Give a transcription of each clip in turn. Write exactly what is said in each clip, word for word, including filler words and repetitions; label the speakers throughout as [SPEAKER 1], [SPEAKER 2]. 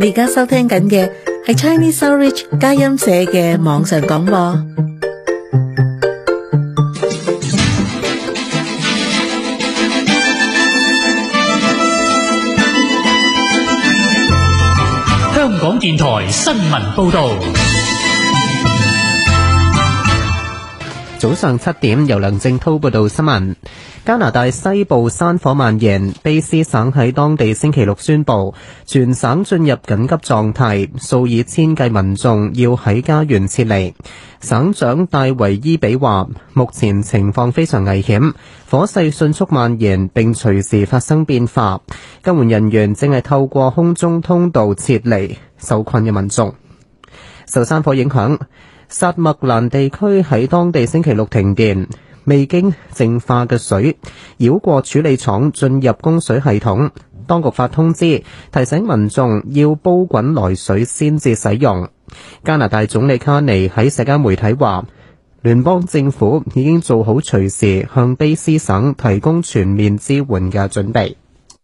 [SPEAKER 1] 你而家收聽緊嘅係 Chinese Outreach 佳音社嘅網上廣播。
[SPEAKER 2] 香港電台新聞報道。
[SPEAKER 3] 早上七點，由梁正滔報道新聞。加拿大西部山火蔓延，卑詩省喺當地星期六宣布，全省進入緊急狀態，數以千計民眾要喺家園撤離。省長戴維伊比話，目前情況非常危險，火勢迅速蔓延並隨時發生變化。救援人員正係透過空中通道撤離受困嘅民眾。受山火影響，薩麥蘭地區喺當地星期六停電，未經淨化嘅水繞過處理廠進入供水系統，當局發通知提醒民眾要煲滾來水先至使用。加拿大總理卡尼喺社交媒體話，聯邦政府已經做好隨時向卑詩省提供全面支援嘅準備。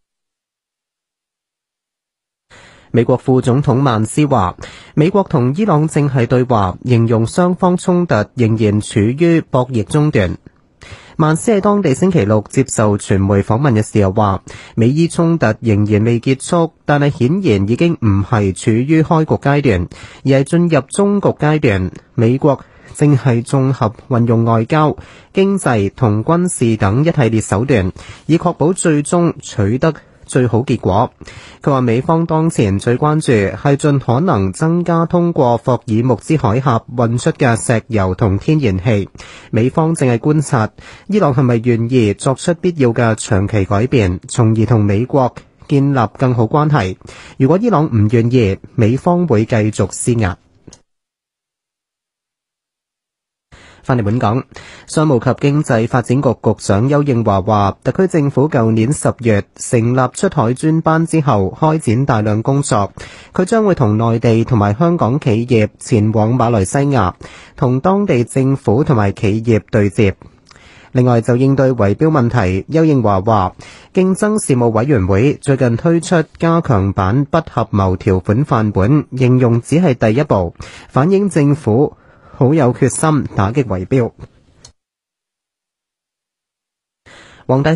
[SPEAKER 3] 美國副總統曼斯話，美國同伊朗正係對話，形容雙方衝突仍然處於博弈中段。曼斯喺當地星期六接受傳媒訪問嘅時候話，美伊衝突仍然未結束，但係顯然已經唔係處於開局階段，而係進入終局階段。美國正係綜合運用外交、經濟同軍事等一系列手段，以確保最終取得最好結果。佢話美方當前最關注係盡可能增加通過霍爾木茲海峽運出嘅石油同天然氣。美方正係觀察伊朗係咪願意作出必要嘅長期改變，從而同美國建立更好關係。如果伊朗唔願意，美方會繼續施壓。翻嚟本港，商務及經濟發展局局長丘應樺話，特區政府舊年十月成立出海專班之後，開展大量工作。佢將會同內地同埋香港企業前往馬來西亞，同當地政府同埋企業對接。另外，就應對圍標問題，丘應樺話，競爭事務委員會最近推出加強版不合謀條款範本，形容只係第一步，反映政府好有決心打擊圍標。黃大